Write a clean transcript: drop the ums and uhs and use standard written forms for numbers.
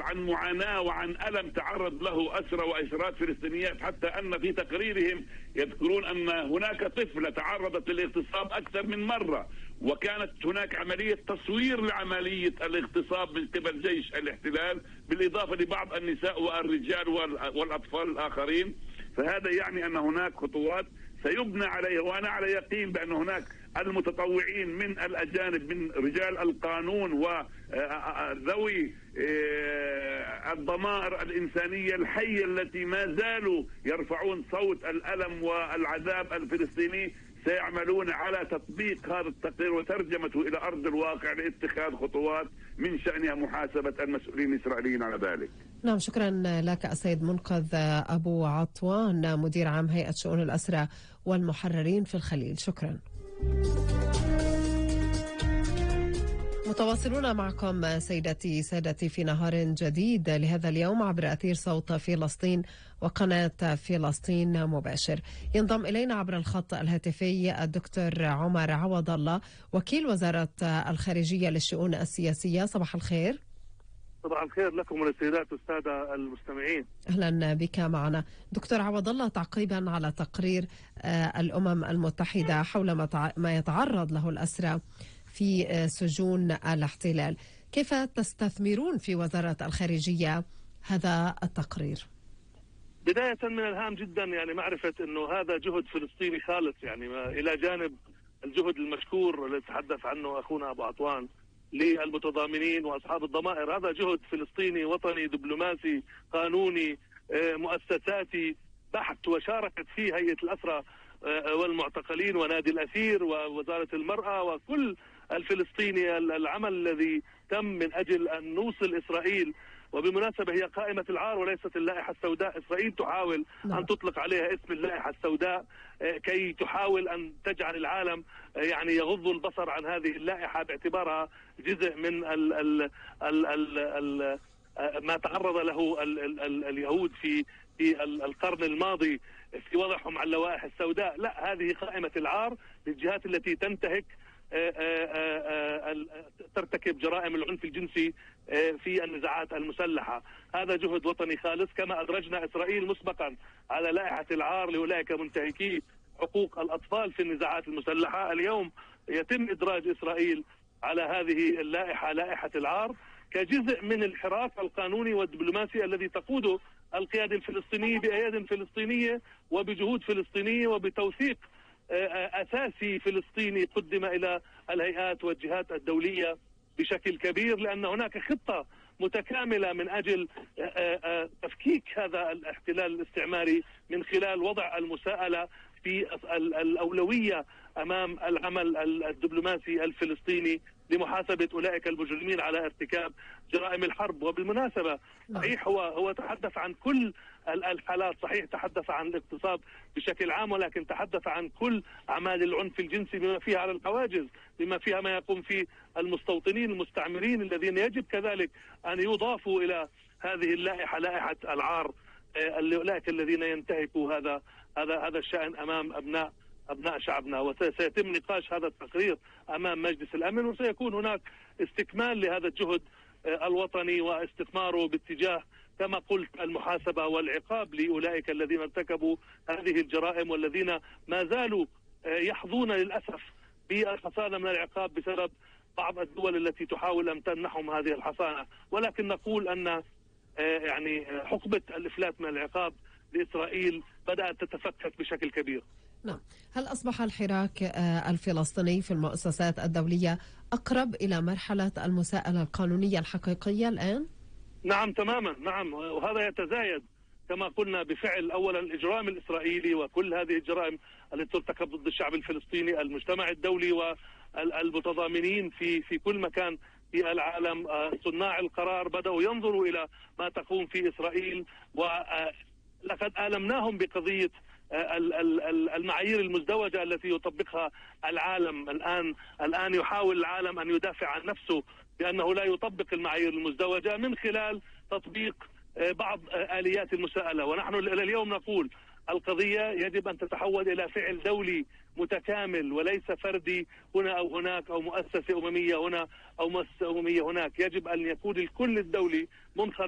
عن معاناة وعن ألم تعرض له أسرى وأسرات فلسطينيات، حتى أن في تقريرهم يذكرون أن هناك طفلة تعرضت للاغتصاب أكثر من مرة، وكانت هناك عملية تصوير لعملية الاغتصاب من قبل جيش الاحتلال، بالإضافة لبعض النساء والرجال والأطفال الآخرين. فهذا يعني أن هناك خطوات سيبنى عليها، وأنا على يقين بأن هناك المتطوعين من الأجانب من رجال القانون وذوي الضمائر الإنسانية الحية التي ما زالوا يرفعون صوت الألم والعذاب الفلسطيني سيعملون على تطبيق هذا التقرير وترجمته إلى أرض الواقع لاتخاذ خطوات من شأنها محاسبة المسؤولين الإسرائيليين على ذلك. نعم، شكرا لك السيد منقذ أبو عطوان، مدير عام هيئة شؤون الأسرى والمحررين في الخليل. شكرا. متواصلون معكم سيدتي سادتي في نهار جديد لهذا اليوم عبر أثير صوت فلسطين وقناة فلسطين مباشر. ينضم إلينا عبر الخط الهاتفي الدكتور عمر عوض الله، وكيل وزارة الخارجية للشؤون السياسية. صباح الخير. صباح الخير لكم وللسيدات والسادة المستمعين. أهلا بك معنا دكتور عوض الله. تعقيبا على تقرير الأمم المتحدة حول ما يتعرض له الأسرى في سجون الاحتلال، كيف تستثمرون في وزارة الخارجية هذا التقرير؟ بداية من الهام جدا يعني معرفة أنه هذا جهد فلسطيني خالص، يعني إلى جانب الجهد المشكور الذي تحدث عنه أخونا أبو عطوان للمتضامنين وأصحاب الضمائر، هذا جهد فلسطيني وطني دبلوماسي قانوني مؤسساتي بحت، وشاركت فيه هيئة الأسرى والمعتقلين ونادي الأسير ووزارة المرأة وكل الفلسطيني العمل الذي تم من أجل أن نوصل إسرائيل. وبمناسبة هي قائمة العار وليست اللائحة السوداء. إسرائيل تحاول أن تطلق عليها اسم اللائحة السوداء كي تحاول أن تجعل العالم يعني يغض البصر عن هذه اللائحة باعتبارها جزء من ما تعرض له اليهود في القرن الماضي في وضعهم على اللوائح السوداء. لا، هذه قائمة العار للجهات التي تنتهك ترتكب جرائم العنف الجنسي في النزاعات المسلحة. هذا جهد وطني خالص، كما أدرجنا إسرائيل مسبقا على لائحة العار لأولئك منتهكي حقوق الأطفال في النزاعات المسلحة. اليوم يتم إدراج إسرائيل على هذه اللائحة، لائحة العار، كجزء من الحراك القانوني والدبلوماسي الذي تقوده القيادة الفلسطينية بأياد فلسطينية وبجهود فلسطينية وبتوثيق أساسي فلسطيني قدم إلى الهيئات والجهات الدولية بشكل كبير، لأن هناك خطة متكاملة من أجل تفكيك هذا الاحتلال الاستعماري من خلال وضع المساءلة في الأولوية أمام العمل الدبلوماسي الفلسطيني لمحاسبة أولئك المجرمين على ارتكاب جرائم الحرب. وبالمناسبة صحيح هو تحدث عن كل الحالات، صحيح تحدث عن الاغتصاب بشكل عام، ولكن تحدث عن كل أعمال العنف الجنسي بما فيها على الحواجز، بما فيها ما يقوم فيه المستوطنين المستعمرين الذين يجب كذلك أن يضافوا إلى هذه اللائحة، لائحة العار، أولئك الذين ينتهكوا هذا الشأن أمام أبناء شعبنا. وسيتم نقاش هذا التقرير أمام مجلس الأمن، وسيكون هناك استكمال لهذا الجهد الوطني واستثماره باتجاه كما قلت المحاسبة والعقاب لأولئك الذين ارتكبوا هذه الجرائم والذين ما زالوا يحظون للأسف بالحصانة من العقاب بسبب بعض الدول التي تحاول أن تمنحهم هذه الحصانة. ولكن نقول أن يعني حقبة الإفلات من العقاب لإسرائيل بدأت تتفكك بشكل كبير. نعم، هل أصبح الحراك الفلسطيني في المؤسسات الدولية أقرب إلى مرحلة المساءلة القانونية الحقيقية الآن؟ نعم تماما، نعم، وهذا يتزايد كما قلنا بفعل أولا الإجرام الإسرائيلي وكل هذه الجرائم التي ترتكب ضد الشعب الفلسطيني. المجتمع الدولي والمتضامنين في كل مكان في العالم، صناع القرار بدأوا ينظروا إلى ما تقوم في إسرائيل، ولقد آلمناهم بقضية المعايير المزدوجة التي يطبقها العالم. الآن يحاول العالم أن يدافع عن نفسه بأنه لا يطبق المعايير المزدوجة من خلال تطبيق بعض آليات المساءلة. ونحن اليوم نقول القضية يجب أن تتحول إلى فعل دولي متكامل وليس فردي هنا أو هناك أو مؤسسة أممية هنا أو مؤسسة أممية هناك. يجب أن يكون الكل الدولي منخرط